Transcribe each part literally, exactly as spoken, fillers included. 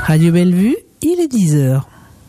Radio Bellevue, il est dix heures.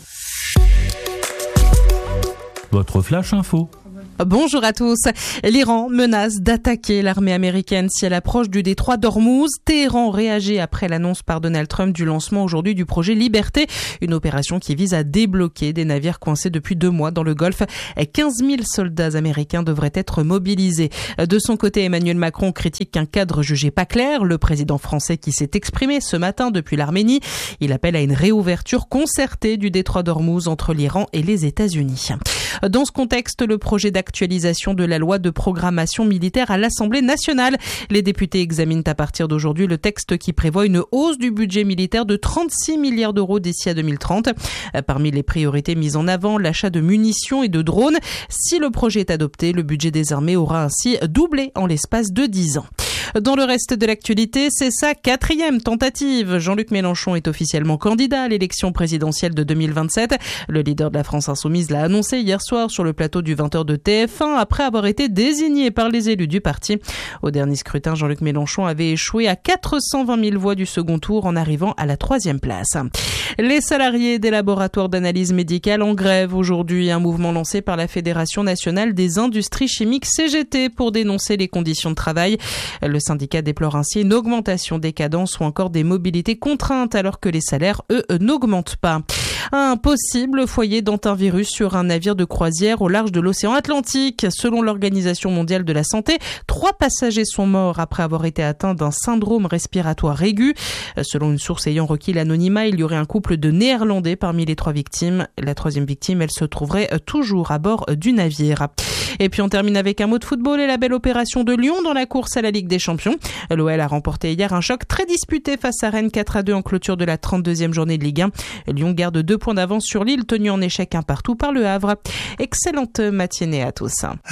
Votre flash info. Bonjour à tous. L'Iran menace d'attaquer l'armée américaine si elle approche du détroit d'Ormuz. Téhéran réagit après l'annonce par Donald Trump du lancement aujourd'hui du projet Liberté, une opération qui vise à débloquer des navires coincés depuis deux mois dans le Golfe. quinze mille soldats américains devraient être mobilisés. De son côté, Emmanuel Macron critique un cadre jugé pas clair. Le président français qui s'est exprimé ce matin depuis l'Arménie, il appelle à une réouverture concertée du détroit d'Ormuz entre l'Iran et les États-Unis. Dans ce contexte, le projet d'actualisation de la loi de programmation militaire à l'Assemblée nationale. Les députés examinent à partir d'aujourd'hui le texte qui prévoit une hausse du budget militaire de trente-six milliards d'euros d'ici à deux mille trente. Parmi les priorités mises en avant, l'achat de munitions et de drones. Si le projet est adopté, le budget des armées aura ainsi doublé en l'espace de dix ans. Dans le reste de l'actualité, c'est sa quatrième tentative. Jean-Luc Mélenchon est officiellement candidat à l'élection présidentielle de deux mille vingt-sept. Le leader de la France Insoumise l'a annoncé hier soir sur le plateau du vingt heures de T F un après avoir été désigné par les élus du parti. Au dernier scrutin, Jean-Luc Mélenchon avait échoué à quatre cent vingt mille voix du second tour en arrivant à la troisième place. Les salariés des laboratoires d'analyse médicale en grève aujourd'hui. Un mouvement lancé par la Fédération nationale des industries chimiques C G T pour dénoncer les conditions de travail. Le syndicat déplore ainsi une augmentation des cadences ou encore des mobilités contraintes alors que les salaires, eux, n'augmentent pas. Un possible foyer d'antivirus sur un navire de croisière au large de l'océan Atlantique. Selon l'Organisation mondiale de la santé, trois passagers sont morts après avoir été atteints d'un syndrome respiratoire aigu. Selon une source ayant requis l'anonymat, il y aurait un couple de Néerlandais parmi les trois victimes. La troisième victime, elle se trouverait toujours à bord du navire. Et puis on termine avec un mot de football et la belle opération de Lyon dans la course à la Ligue des Champions. L'O L a remporté hier un choc très disputé face à Rennes quatre à deux en clôture de la trente-deuxième journée de Ligue un. Lyon garde deux points d'avance sur Lille, tenu en échec un partout par le Havre. Excellente matinée à tous.